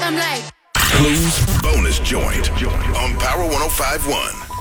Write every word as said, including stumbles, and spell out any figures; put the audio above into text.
I'm like Clues bonus joint on Power ten fifty-one.